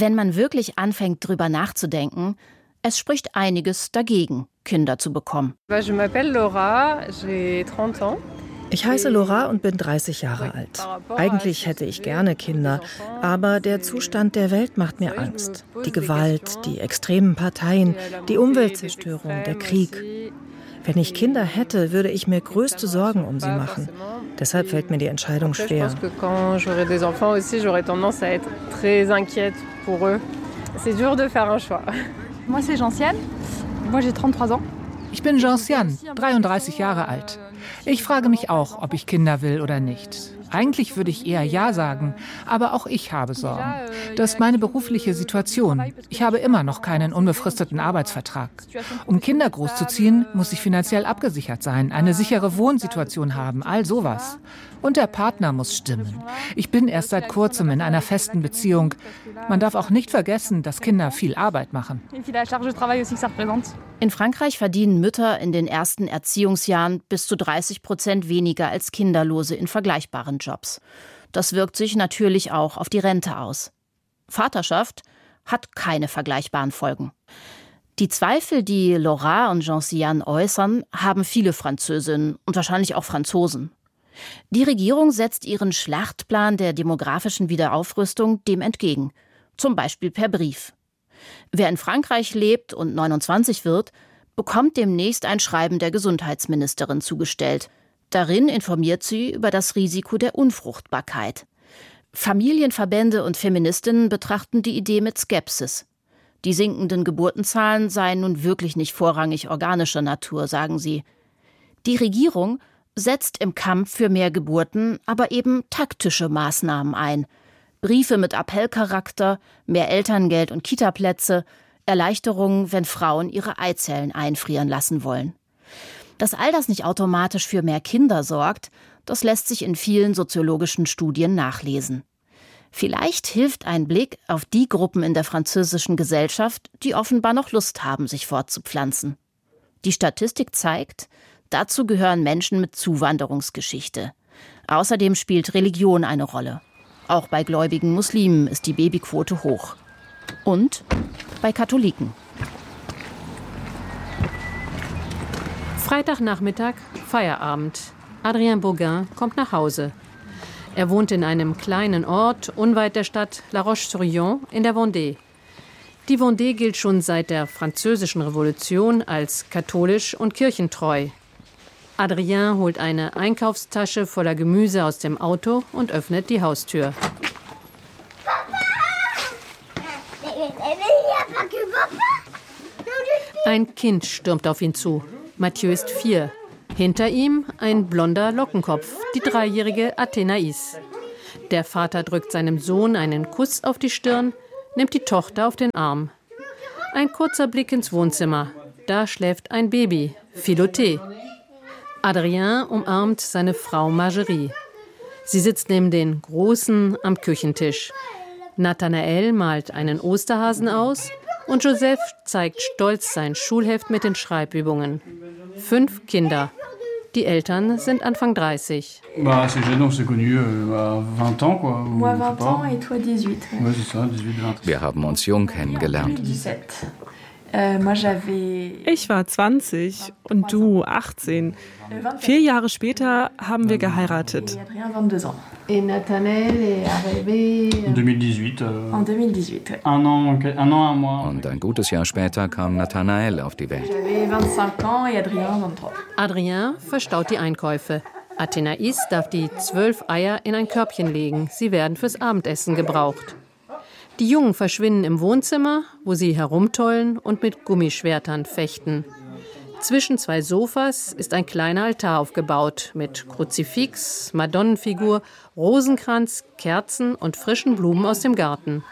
Wenn man wirklich anfängt, drüber nachzudenken, es spricht einiges dagegen, Kinder zu bekommen. Ich heiße Laura und bin 30 Jahre alt. Eigentlich hätte ich gerne Kinder, aber der Zustand der Welt macht mir Angst. Die Gewalt, die extremen Parteien, die Umweltzerstörung, der Krieg. Wenn ich Kinder hätte, würde ich mir größte Sorgen um sie machen. Deshalb fällt mir die Entscheidung schwer. Ich bin Gentiane, 33 Jahre alt. Ich frage mich auch, ob ich Kinder will oder nicht. Eigentlich würde ich eher Ja sagen, aber auch ich habe Sorgen. Das ist meine berufliche Situation. Ich habe immer noch keinen unbefristeten Arbeitsvertrag. Um Kinder großzuziehen, muss ich finanziell abgesichert sein, eine sichere Wohnsituation haben, all sowas. Und der Partner muss stimmen. Ich bin erst seit kurzem in einer festen Beziehung. Man darf auch nicht vergessen, dass Kinder viel Arbeit machen. In Frankreich verdienen Mütter in den ersten Erziehungsjahren bis zu 30% weniger als Kinderlose in vergleichbaren Jobs. Das wirkt sich natürlich auch auf die Rente aus. Vaterschaft hat keine vergleichbaren Folgen. Die Zweifel, die Laura und Gentiane äußern, haben viele Französinnen und wahrscheinlich auch Franzosen. Die Regierung setzt ihren Schlachtplan der demografischen Wiederaufrüstung dem entgegen, zum Beispiel per Brief. Wer in Frankreich lebt und 29 wird, bekommt demnächst ein Schreiben der Gesundheitsministerin zugestellt. Darin informiert sie über das Risiko der Unfruchtbarkeit. Familienverbände und Feministinnen betrachten die Idee mit Skepsis. Die sinkenden Geburtenzahlen seien nun wirklich nicht vorrangig organischer Natur, sagen sie. Die Regierung setzt im Kampf für mehr Geburten aber eben taktische Maßnahmen ein. Briefe mit Appellcharakter, mehr Elterngeld und Kitaplätze, Erleichterungen, wenn Frauen ihre Eizellen einfrieren lassen wollen. Dass all das nicht automatisch für mehr Kinder sorgt, das lässt sich in vielen soziologischen Studien nachlesen. Vielleicht hilft ein Blick auf die Gruppen in der französischen Gesellschaft, die offenbar noch Lust haben, sich fortzupflanzen. Die Statistik zeigt, dazu gehören Menschen mit Zuwanderungsgeschichte. Außerdem spielt Religion eine Rolle. Auch bei gläubigen Muslimen ist die Babyquote hoch. Und bei Katholiken. Freitagnachmittag, Feierabend. Adrien Bourgain kommt nach Hause. Er wohnt in einem kleinen Ort unweit der Stadt La Roche-sur-Yon in der Vendée. Die Vendée gilt schon seit der Französischen Revolution als katholisch und kirchentreu. Adrien holt eine Einkaufstasche voller Gemüse aus dem Auto und öffnet die Haustür. Ein Kind stürmt auf ihn zu. Mathieu ist 4. Hinter ihm ein blonder Lockenkopf, die 3-jährige Athénaïs. Der Vater drückt seinem Sohn einen Kuss auf die Stirn, nimmt die Tochter auf den Arm. Ein kurzer Blick ins Wohnzimmer. Da schläft ein Baby, Philothée. Adrien umarmt seine Frau Margerie. Sie sitzt neben den Großen am Küchentisch. Nathanael malt einen Osterhasen aus und Joseph zeigt stolz sein Schulheft mit den Schreibübungen. 5 Kinder. Die Eltern sind Anfang 30. Moi 20 ans et toi 18. Wir haben uns jung kennengelernt. Ich war 20 und du 18. 4 Jahre später haben wir geheiratet. En 2018. Un an, un mois. Und ein gutes Jahr später kam Nathanael auf die Welt. Adrien verstaut die Einkäufe. Athénaïs darf die 12 Eier in ein Körbchen legen. Sie werden fürs Abendessen gebraucht. Die Jungen verschwinden im Wohnzimmer, wo sie herumtollen und mit Gummischwertern fechten. Zwischen 2 Sofas ist ein kleiner Altar aufgebaut mit Kruzifix, Madonnenfigur, Rosenkranz, Kerzen und frischen Blumen aus dem Garten.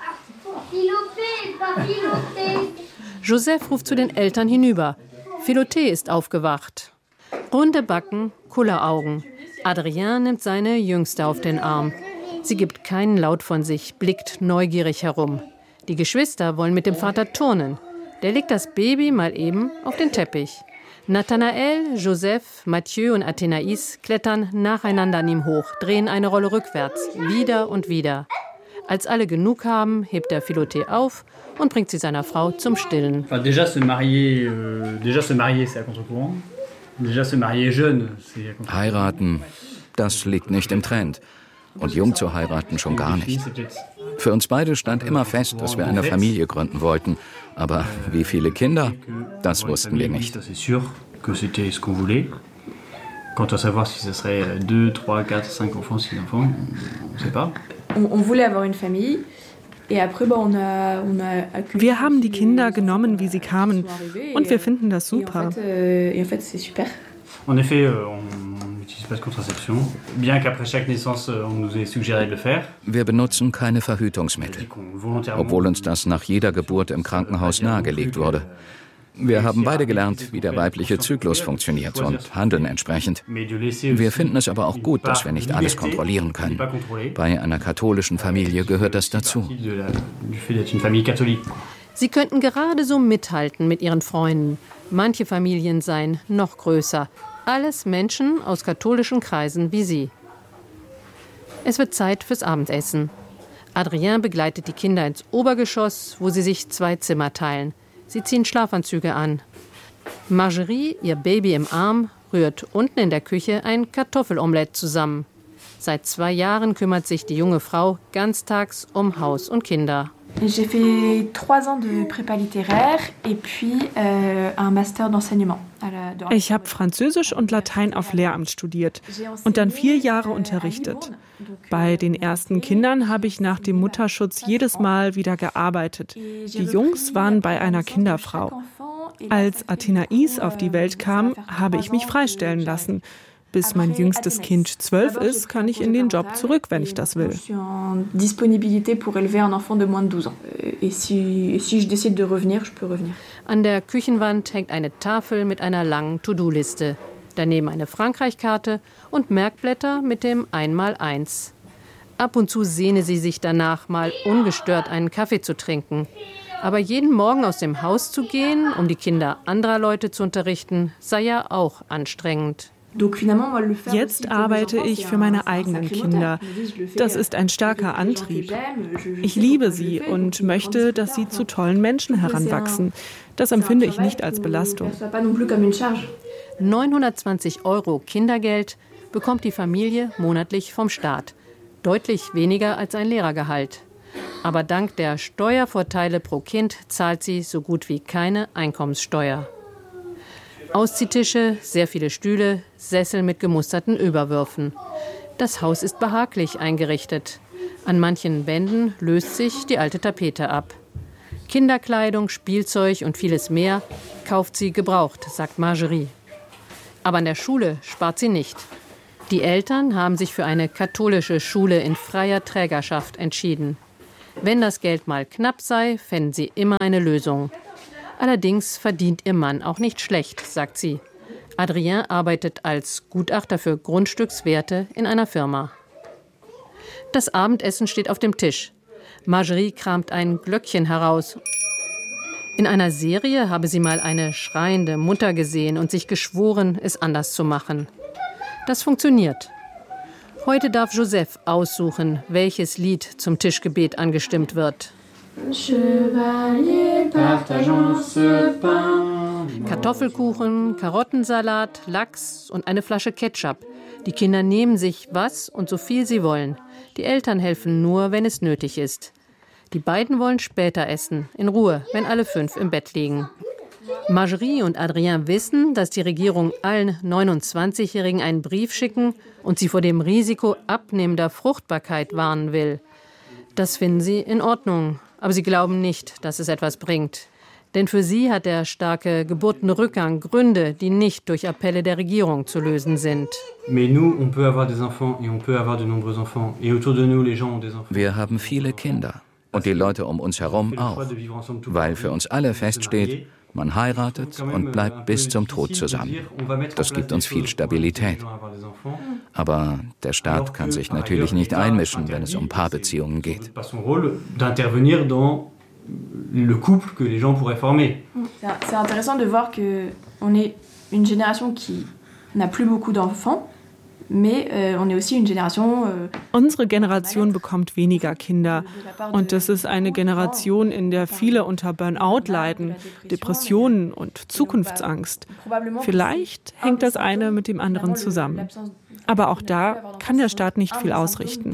Joseph ruft zu den Eltern hinüber. Philothée ist aufgewacht. Runde Backen, Kulleraugen. Adrien nimmt seine Jüngste auf den Arm. Sie gibt keinen Laut von sich, blickt neugierig herum. Die Geschwister wollen mit dem Vater turnen. Der legt das Baby mal eben auf den Teppich. Nathanael, Joseph, Mathieu und Athénaïs klettern nacheinander an ihm hoch, drehen eine Rolle rückwärts, wieder und wieder. Als alle genug haben, hebt der Filoté auf und bringt sie seiner Frau zum Stillen. Déjà se marier, c'est à contre-courant. Déjà se marier jeune, c'est à contre-courant. Heiraten, das liegt nicht im Trend. Und jung zu heiraten schon gar nicht. Für uns beide stand immer fest, dass wir eine Familie gründen wollten. Aber wie viele Kinder, das wussten wir nicht. Quant à savoir si ce serait 2, 3, 4, 5 enfants, 6 enfants, on ne sait pas. On voulait avoir une famille. Wir haben die Kinder genommen, wie sie kamen, und wir finden das super. En effet, on n'utilise pas de contraception, bien qu'après chaque naissance, on nous ait suggéré de le faire. Wir benutzen keine Verhütungsmittel, obwohl uns das nach jeder Geburt im Krankenhaus nahegelegt wurde. Wir haben beide gelernt, wie der weibliche Zyklus funktioniert und handeln entsprechend. Wir finden es aber auch gut, dass wir nicht alles kontrollieren können. Bei einer katholischen Familie gehört das dazu. Sie könnten gerade so mithalten mit ihren Freunden. Manche Familien seien noch größer. Alles Menschen aus katholischen Kreisen wie sie. Es wird Zeit fürs Abendessen. Adrien begleitet die Kinder ins Obergeschoss, wo sie sich 2 Zimmer teilen. Sie ziehen Schlafanzüge an. Marjorie, ihr Baby im Arm, rührt unten in der Küche ein Kartoffelomelett zusammen. Seit 2 Jahren kümmert sich die junge Frau ganztags um Haus und Kinder. J'ai fait 3 ans de prépa littéraire et puis un master d'enseignement. Ich habe Französisch und Latein auf Lehramt studiert und dann 4 Jahre unterrichtet. Bei den ersten Kindern habe ich nach dem Mutterschutz jedes Mal wieder gearbeitet. Die Jungs waren bei einer Kinderfrau. Als Athénaïs auf die Welt kam, habe ich mich freistellen lassen. Bis mein jüngstes Kind 12 ist, kann ich in den Job zurück, wenn ich das will. An der Küchenwand hängt eine Tafel mit einer langen To-Do-Liste. Daneben eine Frankreich-Karte und Merkblätter mit dem 1x1. Ab und zu sehne sie sich danach, mal ungestört einen Kaffee zu trinken. Aber jeden Morgen aus dem Haus zu gehen, um die Kinder anderer Leute zu unterrichten, sei ja auch anstrengend. Jetzt arbeite ich für meine eigenen Kinder. Das ist ein starker Antrieb. Ich liebe sie und möchte, dass sie zu tollen Menschen heranwachsen. Das empfinde ich nicht als Belastung. 920 € Kindergeld bekommt die Familie monatlich vom Staat. Deutlich weniger als ein Lehrergehalt. Aber dank der Steuervorteile pro Kind zahlt sie so gut wie keine Einkommenssteuer. Ausziehtische, sehr viele Stühle, Sessel mit gemusterten Überwürfen. Das Haus ist behaglich eingerichtet. An manchen Wänden löst sich die alte Tapete ab. Kinderkleidung, Spielzeug und vieles mehr kauft sie gebraucht, sagt Marjorie. Aber an der Schule spart sie nicht. Die Eltern haben sich für eine katholische Schule in freier Trägerschaft entschieden. Wenn das Geld mal knapp sei, fänden sie immer eine Lösung. Allerdings verdient ihr Mann auch nicht schlecht, sagt sie. Adrien arbeitet als Gutachter für Grundstückswerte in einer Firma. Das Abendessen steht auf dem Tisch. Marjorie kramt ein Glöckchen heraus. In einer Serie habe sie mal eine schreiende Mutter gesehen und sich geschworen, es anders zu machen. Das funktioniert. Heute darf Joseph aussuchen, welches Lied zum Tischgebet angestimmt wird. Kartoffelkuchen, Karottensalat, Lachs und eine Flasche Ketchup. Die Kinder nehmen sich was und so viel sie wollen. Die Eltern helfen nur, wenn es nötig ist. Die beiden wollen später essen, in Ruhe, wenn alle 5 im Bett liegen. Marjorie und Adrien wissen, dass die Regierung allen 29-Jährigen einen Brief schicken und sie vor dem Risiko abnehmender Fruchtbarkeit warnen will. Das finden sie in Ordnung. Aber sie glauben nicht, dass es etwas bringt. Denn für sie hat der starke Geburtenrückgang Gründe, die nicht durch Appelle der Regierung zu lösen sind. Wir haben viele Kinder und die Leute um uns herum auch, weil für uns alle feststeht, man heiratet und bleibt bis zum Tod zusammen. Das gibt uns viel Stabilität. Aber der Staat kann sich natürlich nicht einmischen, wenn es um Paarbeziehungen geht. C'est intéressant de voir qu'on est une génération qui n'a plus beaucoup d'enfants, Unsere Generation bekommt weniger Kinder. Und das ist eine Generation, in der viele unter Burnout leiden, Depressionen und Zukunftsangst. Vielleicht hängt das eine mit dem anderen zusammen. Aber auch da kann der Staat nicht viel ausrichten.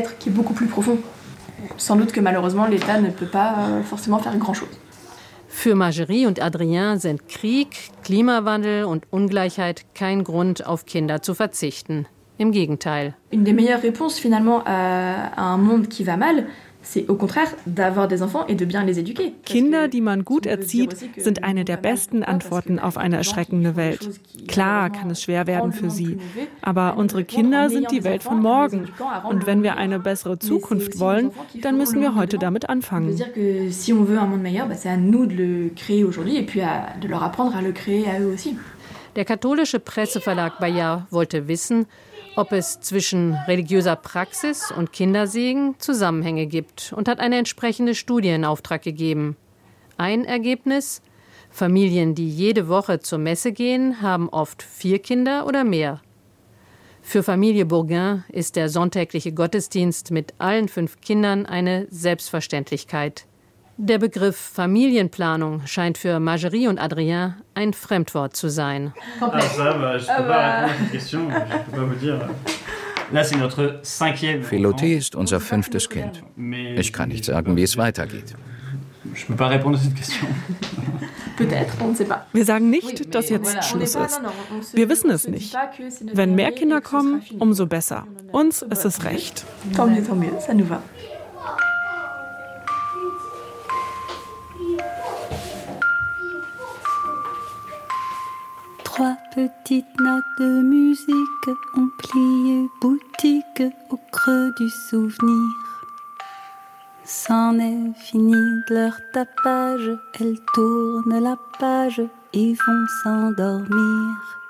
Für Margerie und Adrien sind Krieg, Klimawandel und Ungleichheit kein Grund, auf Kinder zu verzichten. Im Gegenteil. Une des meilleures réponses finalement à un monde qui va mal, c'est au contraire d'avoir des enfants et de bien les éduquer. Kinder, die man gut erzieht, sind eine der besten Antworten auf eine erschreckende Welt. Klar kann es schwer werden für sie, aber unsere Kinder sind die Welt von morgen. Und wenn wir eine bessere Zukunft wollen, dann müssen wir heute damit anfangen. Der katholische Presseverlag Bayard wollte wissen, ob es zwischen religiöser Praxis und Kindersegen Zusammenhänge gibt und hat eine entsprechende Studie in Auftrag gegeben. Ein Ergebnis: Familien, die jede Woche zur Messe gehen, haben oft 4 Kinder oder mehr. Für Familie Bourgain ist der sonntägliche Gottesdienst mit allen 5 Kindern eine Selbstverständlichkeit. Der Begriff Familienplanung scheint für Margerie und Adrien ein Fremdwort zu sein. Philothée ist unser 5. Kind. Ich kann nicht sagen, wie es weitergeht. Wir sagen nicht, dass jetzt Schluss ist. Wir wissen es nicht. Wenn mehr Kinder kommen, umso besser. Uns ist es recht. Tant mieux, ça nous va. Trois petites notes de musique ont plié boutique au creux du souvenir. C'en est fini de leur tapage, elles tournent la page et vont s'endormir.